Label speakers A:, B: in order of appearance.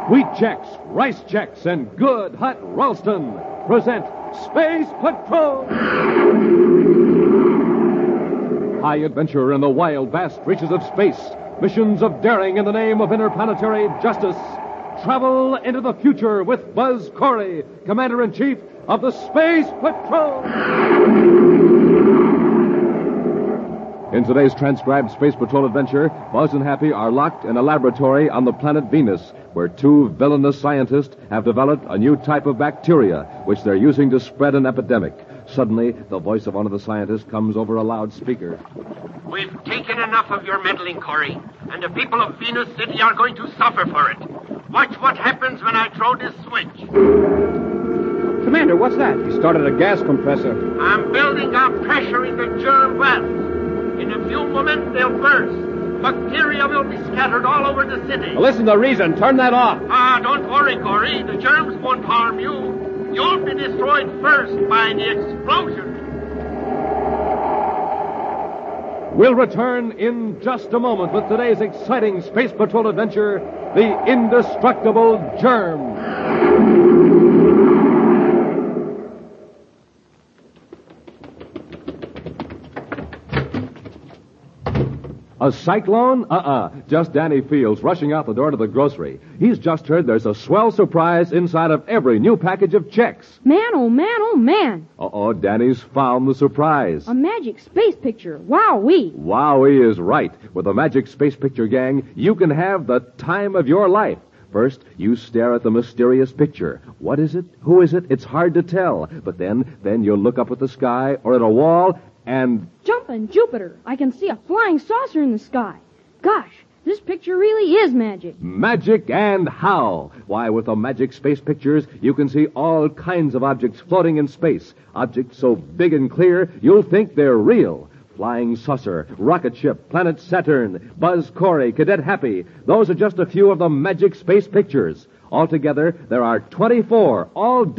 A: Wheat Chex, Rice Chex, and Good Hot Ralston present Space Patrol! High adventure in the wild, vast reaches of space. Missions of daring in the name of interplanetary justice. Travel into the future with Buzz Corey, Commander-in-Chief of the Space Patrol! In today's transcribed Space Patrol adventure, Buzz and Happy are locked in a laboratory on the planet Venus, where two villainous scientists have developed a new type of bacteria, which they're using to spread an epidemic. Suddenly, the voice of one of the scientists comes over a loudspeaker.
B: We've taken enough of your meddling, Corey, and the people of Venus City are going to suffer for it. Watch what happens when I throw this switch.
C: Commander, what's that? He started a gas compressor.
B: I'm building up pressure in the germ wells. In a few moments, they'll burst. Bacteria will be scattered all over the city.
C: Well, listen to reason. Turn that off.
B: Don't worry, Corey. The germs won't harm you. You'll be destroyed first by the explosion.
A: We'll return in just a moment with today's exciting Space Patrol adventure, The Indestructible Germ. A cyclone? Just Danny Fields rushing out the door to the grocery. He's just heard there's a swell surprise inside of every new package of Chex.
D: Man, oh man, oh man.
A: Danny's found the surprise.
D: A magic space picture. Wowee.
A: Wowee is right. With the Magic Space Picture Gang, you can have the time of your life. First, you stare at the mysterious picture. What is it? Who is it? It's hard to tell. But then you'll look up at the sky or at a wall and...
D: Jumpin' Jupiter. I can see a flying saucer in the sky. Gosh, this picture really is magic.
A: Magic and how? Why, with the Magic Space Pictures, you can see all kinds of objects floating in space. Objects so big and clear, you'll think they're real. Flying saucer, rocket ship, planet Saturn, Buzz Corey, Cadet Happy. Those are just a few of the Magic Space Pictures. Altogether, there are 24, all